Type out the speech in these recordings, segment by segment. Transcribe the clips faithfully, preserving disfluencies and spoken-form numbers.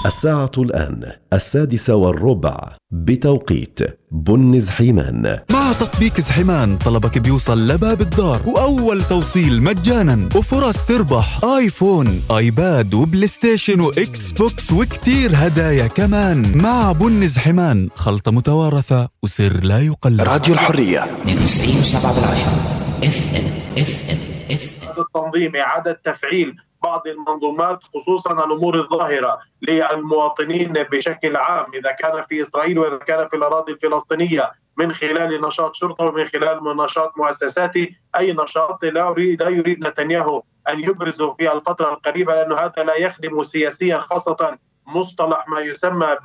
الساعة الآن السادسة والربع بتوقيت بن زحيمان. مع تطبيق زحيمان طلبك بيوصل لباب الدار، وأول توصيل مجانا، وفرص تربح آيفون، آيباد، وبلاي ستيشن، وإكس بوكس، وكتير هدايا كمان. مع بن زحيمان، خلطة متوارثة وسر لا يقلد. راديو الحرية اثنين وتسعين وسبعة بالعشرة اف ام اف ام اف ام. التنظيم إعادة تفعيل بعض المنظومات، خصوصا الأمور الظاهرة للمواطنين بشكل عام، إذا كان في إسرائيل وإذا كان في الأراضي الفلسطينية، من خلال نشاط شرطة ومن خلال نشاط مؤسساتي. أي نشاط لا يريد, لا يريد نتنياهو أن يبرزه في الفترة القريبة، لأنه هذا لا يخدم سياسيا، خاصة مصطلح ما يسمى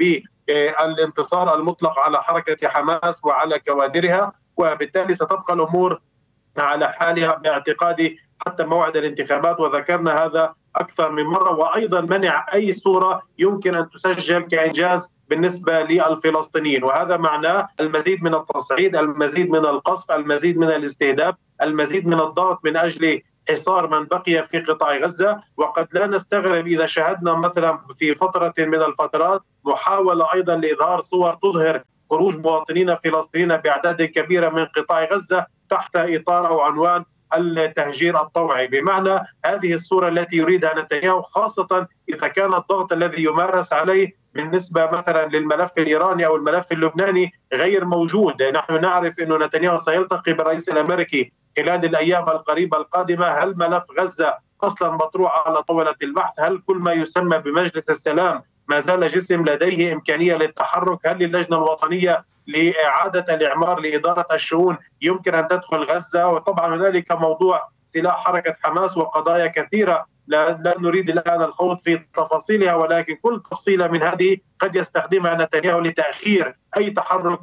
بالانتصار المطلق على حركة حماس وعلى كوادرها، وبالتالي ستبقى الأمور على حالها باعتقادي حتى موعد الانتخابات. وذكرنا هذا أكثر من مرة. وأيضا منع أي صورة يمكن أن تسجل كإنجاز بالنسبة للفلسطينيين، وهذا معناه المزيد من التصعيد، المزيد من القصف، المزيد من الاستهداف، المزيد من الضغط من أجل حصار من بقي في قطاع غزة. وقد لا نستغرب إذا شاهدنا مثلا في فترة من الفترات محاولة أيضا لإظهار صور تظهر خروج مواطنين فلسطينيين بأعداد كبيرة من قطاع غزة تحت إطار أو عنوان التهجير الطوعي، بمعنى هذه الصورة التي يريدها نتنياهو، خاصة إذا كان الضغط الذي يمارس عليه بالنسبة مثلا للملف الإيراني أو الملف اللبناني غير موجود. نحن نعرف أن نتنياهو سيلتقي بالرئيس الأمريكي خلال الأيام القريبة القادمة. هل ملف غزة أصلا مطروح على طاولة البحث؟ هل كل ما يسمى بمجلس السلام ما زال جسم لديه إمكانية للتحرك؟ هل اللجنة الوطنية لإعادة الإعمار لإدارة الشؤون يمكن أن تدخل غزة؟ وطبعا هنالك موضوع سلاح حركة حماس وقضايا كثيرة لا, لا نريد الآن الخوض في تفاصيلها، ولكن كل تفصيلة من هذه قد يستخدمها نتنياهو لتأخير أي تحرك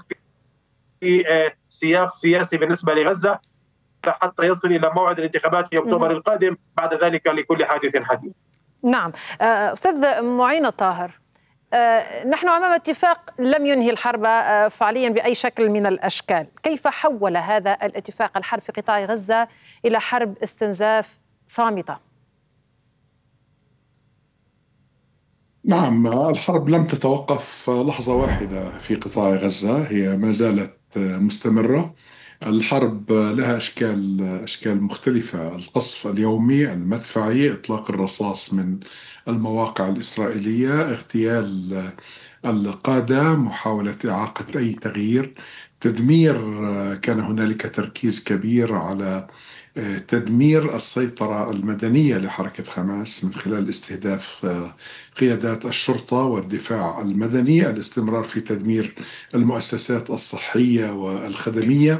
في سياق سياسي بالنسبة لغزة حتى يصل إلى موعد الانتخابات في أكتوبر القادم. بعد ذلك لكل حادث حديث. نعم. أستاذ معين الطاهر، نحن أمام اتفاق لم ينهي الحرب فعليا بأي شكل من الأشكال. كيف حول هذا الاتفاق الحرب في قطاع غزة إلى حرب استنزاف صامتة؟ نعم، الحرب لم تتوقف لحظة واحدة في قطاع غزة، هي ما زالت مستمرة. الحرب لها أشكال أشكال مختلفة: القصف اليومي، المدفعي، إطلاق الرصاص من المواقع الإسرائيلية، اغتيال القادة، محاولة إعاقة أي تغيير، تدمير. كان هنالك تركيز كبير على تدمير السيطرة المدنية لحركة حماس من خلال استهداف قيادات الشرطة والدفاع المدني، الاستمرار في تدمير المؤسسات الصحية والخدمية،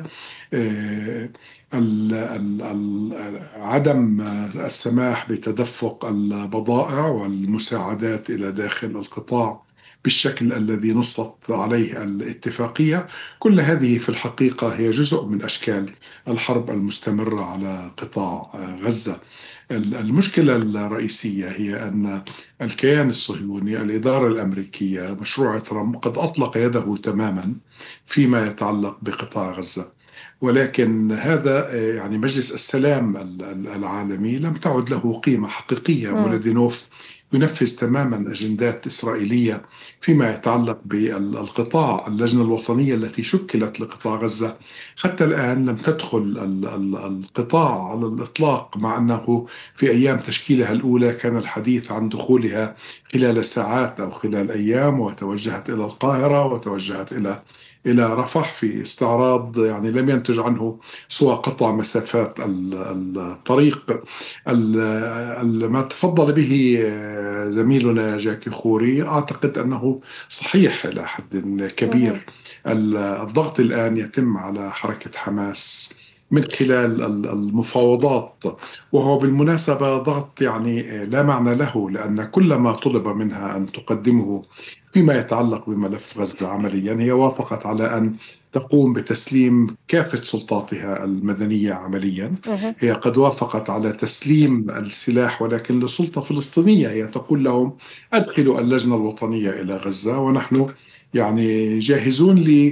عدم السماح بتدفق البضائع والمساعدات إلى داخل القطاع بالشكل الذي نصت عليه الاتفاقية. كل هذه في الحقيقة هي جزء من أشكال الحرب المستمرة على قطاع غزة. المشكلة الرئيسية هي أن الكيان الصهيوني، الإدارة الأمريكية، مشروع ترامب قد أطلق يده تماما فيما يتعلق بقطاع غزة، ولكن هذا يعني مجلس السلام العالمي لم تعد له قيمة حقيقية. مولودينوف ينفذ تماما أجندات إسرائيلية فيما يتعلق بالقطاع. اللجنة الوطنية التي شكلت لقطاع غزة حتى الآن لم تدخل القطاع على الإطلاق، مع أنه في أيام تشكيلها الأولى كان الحديث عن دخولها خلال ساعات أو خلال أيام، وتوجهت إلى القاهرة وتوجهت إلى إلى رفح في استعراض يعني لم ينتج عنه سوى قطع مسافات الطريق. ما تفضل به زميلنا جاكي خوري أعتقد أنه صحيح إلى حد كبير. الضغط الآن يتم على حركة حماس من خلال المفاوضات، وهو بالمناسبة ضغط يعني لا معنى له، لأن كل ما طلب منها أن تقدمه فيما يتعلق بملف غزة عمليا هي وافقت على أن تقوم بتسليم كافة سلطاتها المدنية عمليا. هي قد وافقت على تسليم السلاح، ولكن لسلطة فلسطينية هي تقول لهم أدخلوا اللجنة الوطنية إلى غزة ونحن يعني جاهزون ل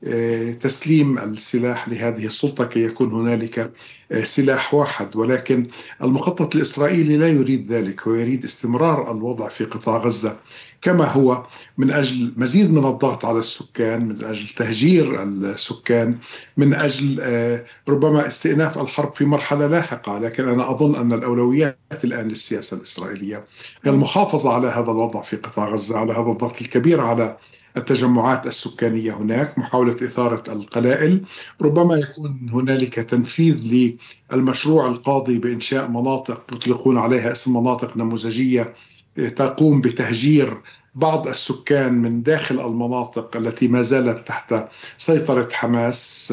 تسليم السلاح لهذه السلطة كي يكون هنالك سلاح واحد، ولكن المخطط الإسرائيلي لا يريد ذلك. هو يريد استمرار الوضع في قطاع غزة كما هو، من أجل مزيد من الضغط على السكان، من أجل تهجير السكان، من أجل ربما استئناف الحرب في مرحلة لاحقة. لكن أنا أظن أن الأولويات الآن للسياسة الإسرائيلية هي المحافظة على هذا الوضع في قطاع غزة، على هذا الضغط الكبير على التجمعات السكانية هناك، محاولة إثارة القلائل. ربما يكون هنالك تنفيذ للمشروع القاضي بإنشاء مناطق يطلقون عليها اسم مناطق نموذجية تقوم بتهجير بعض السكان من داخل المناطق التي ما زالت تحت سيطرة حماس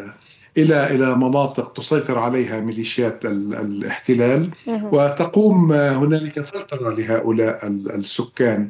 إلى إلى مناطق تسيطر عليها ميليشيات الاحتلال، وتقوم هنالك فلترة لهؤلاء السكان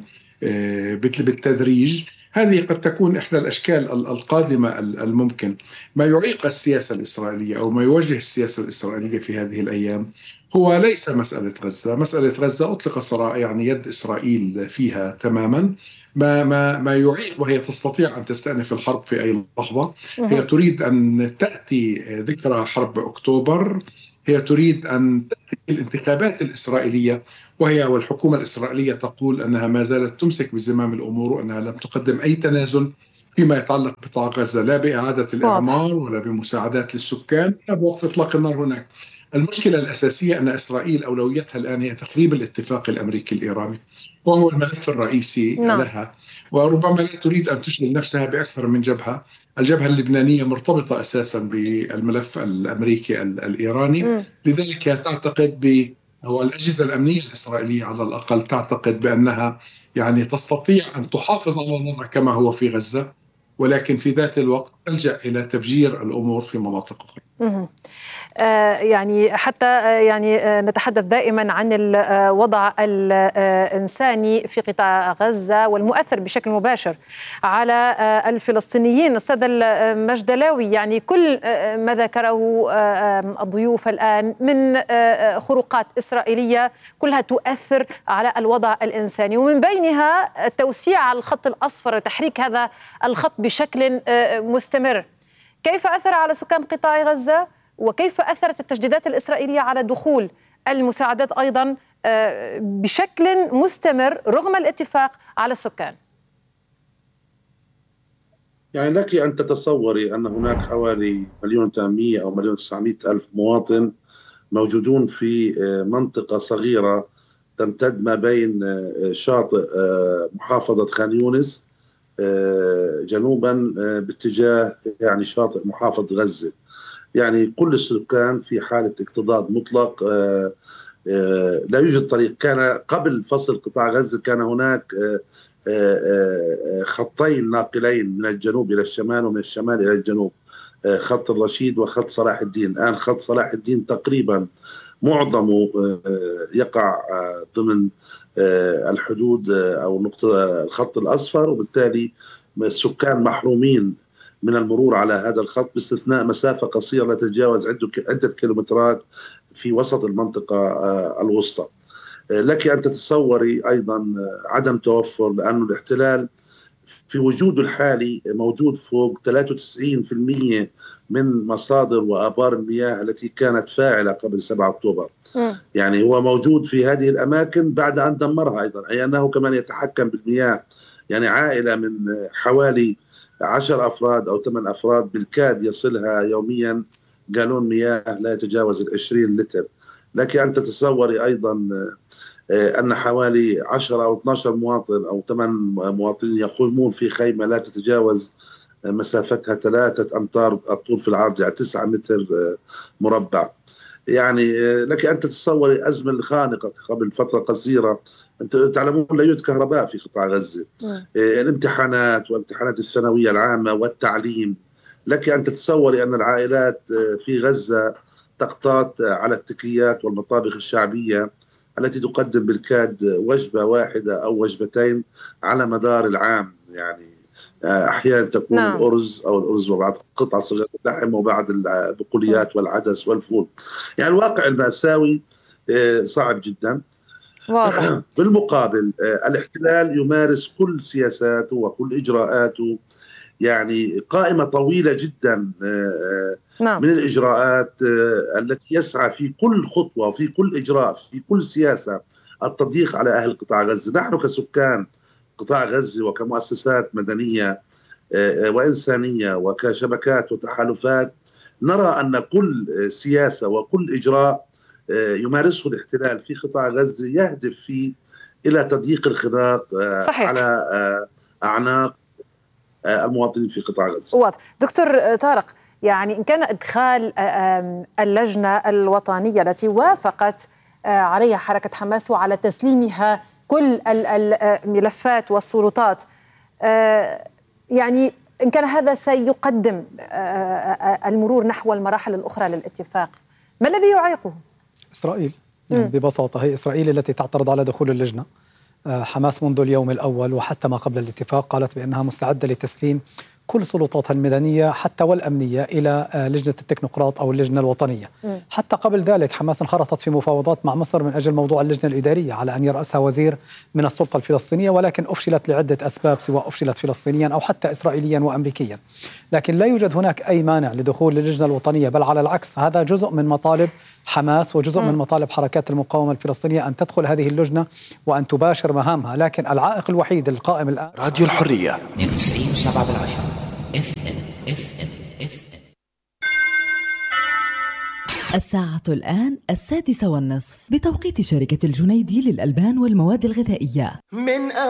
بالتدريج. هذه قد تكون إحدى الأشكال القادمة الممكن. ما يعيق السياسة الإسرائيلية أو ما يوجه السياسة الإسرائيلية في هذه الأيام هو ليس مسألة غزة. مسألة غزة أطلق صراع يعني يد إسرائيل فيها تماما. ما ما ما يعيق، وهي تستطيع أن تستأنف الحرب في أي لحظة. هي تريد أن تأتي ذكرى حرب أكتوبر، هي تريد أن تأتي الانتخابات الإسرائيلية، وهي والحكومة الإسرائيلية تقول أنها ما زالت تمسك بزمام الأمور، وأنها لم تقدم أي تنازل فيما يتعلق بقطاع غزة، لا بإعادة الإعمار ولا بمساعدات للسكان ولا بوقف إطلاق النار هناك. المشكلة الأساسية أن إسرائيل أولويتها الآن هي تخريب الاتفاق الأمريكي الإيراني، وهو الملف الرئيسي نعم. لها، وربما لا تريد أن تشغل نفسها بأكثر من جبهة. الجبهة اللبنانية مرتبطة أساسا بالملف الأمريكي الإيراني، م. لذلك تعتقد ب هو الأجهزة الأمنية الإسرائيلية على الأقل تعتقد بأنها يعني تستطيع أن تحافظ على الوضع كما هو في غزة، ولكن في ذات الوقت تلجأ إلى تفجير الأمور في مناطق أخرى. آه يعني حتى آه يعني آه نتحدث دائما عن الوضع الإنساني في قطاع غزة والمؤثر بشكل مباشر على آه الفلسطينيين. أستاذ المجدلاوي، يعني كل آه ما ذكره آه الضيوف الآن من آه خروقات إسرائيلية كلها تؤثر على الوضع الإنساني، ومن بينها توسيع الخط الأصفر، تحريك هذا الخط بشكل آه مستمر. كيف أثر على سكان قطاع غزة، وكيف أثرت التجديدات الإسرائيلية على دخول المساعدات أيضا بشكل مستمر رغم الاتفاق على السكان؟ يعني لك أن تتصوري أن هناك حوالي مليون وثمانمئة أو مليون وتسعمئة ألف مواطن موجودون في منطقة صغيرة تمتد ما بين شاطئ محافظة خان يونس جنوبا باتجاه يعني شاطئ محافظة غزة. يعني كل السكان في حالة اكتظاظ مطلق، لا يوجد طريق. كان قبل فصل قطاع غزة كان هناك خطين ناقلين من الجنوب إلى الشمال ومن الشمال إلى الجنوب، خط الرشيد وخط صلاح الدين. الآن خط صلاح الدين تقريبا معظمه يقع ضمن الحدود أو نقطة الخط الأصفر، وبالتالي السكان محرومين من المرور على هذا الخط باستثناء مسافة قصيرة لا تتجاوز عدة كيلومترات في وسط المنطقة الوسطى. لك أن تتصوري أيضا عدم توفر، لأن الاحتلال في وجوده الحالي موجود فوق ثلاثة وتسعين بالمئة من مصادر وآبار المياه التي كانت فاعلة قبل سبعة أكتوبر. م. يعني هو موجود في هذه الأماكن بعد أن دمرها أيضا، أي أنه كمان يتحكم بالمياه. يعني عائلة من حوالي عشر أفراد أو ثمان أفراد بالكاد يصلها يوميا جالون مياه لا يتجاوز العشرين لتر. لك أن تتصوري أيضا أن حوالي عشرة أو اثني عشر مواطن أو ثمان مواطنين يقومون في خيمة لا تتجاوز مسافتها ثلاثة أمتار الطول في العرض، يعني تسعة متر مربع. يعني لك أن تتصوري أزمة خانقة قبل فترة قصيرة. أنت تعلمون لا يوجد كهرباء في قطاع غزة. الامتحانات وامتحانات الثانوية العامة والتعليم. لك أن تتصوري أن العائلات في غزة تقتات على التكيات والمطابخ الشعبية التي تقدم بالكاد وجبة واحدة أو وجبتين على مدار العام. يعني أحيانا تكون نعم. الأرز أو الأرز وبعض قطع صغيرة لحم وبعض البقوليات والعدس والفول. يعني الواقع المأساوي صعب جدا. واضح. بالمقابل الاحتلال يمارس كل سياساته وكل إجراءاته يعني قائمة طويلة جدا نعم. من الإجراءات التي يسعى في كل خطوة في كل إجراء في كل سياسة التضييق على أهل قطاع غزة. نحن كسكان قطاع غزة وكمؤسسات مدنية وإنسانية وكشبكات وتحالفات نرى أن كل سياسة وكل إجراء يمارسه الاحتلال في قطاع غزة يهدف فيه إلى تضييق الخناق صحيح. على أعناق المواطنين في قطاع غزة. واضح. دكتور طارق، يعني إن كان إدخال اللجنة الوطنية التي وافقت عليها حركة حماس وعلى تسليمها كل الملفات والسلطات، يعني إن كان هذا سيقدم المرور نحو المراحل الأخرى للاتفاق، ما الذي يعيقه؟ إسرائيل يعني ببساطة، هي إسرائيل التي تعترض على دخول اللجنة. حماس منذ اليوم الأول وحتى ما قبل الاتفاق قالت بأنها مستعدة لتسليم كل سلطاتها المدنية حتى والأمنية إلى لجنة التكنوقراط أو اللجنة الوطنية. م. حتى قبل ذلك حماس انخرطت في مفاوضات مع مصر من أجل موضوع اللجنة الإدارية على أن يرأسها وزير من السلطة الفلسطينية، ولكن أفشلت لعدة أسباب، سواء أفشلت فلسطينيا أو حتى إسرائيليا وأمريكيا. لكن لا يوجد هناك أي مانع لدخول اللجنة الوطنية، بل على العكس هذا جزء من مطالب حماس وجزء م. من مطالب حركات المقاومة الفلسطينية أن تدخل هذه اللجنة وأن تباشر مهامها. لكن العائق الوحيد القائم الآن راديو الحرية اثنين وتسعين وسبعة بالعشرة اف ام اف ام اف ام. الساعة الآن السادسة والنصف بتوقيت شركة الجنيدي للألبان والمواد الغذائية. من